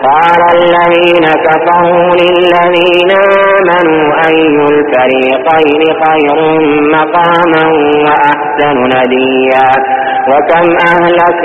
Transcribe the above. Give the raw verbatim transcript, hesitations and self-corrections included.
قال الذين كفروا للذين آمنوا أي الفريقين خير مقاما وأحسن نديا وكم أهلكنا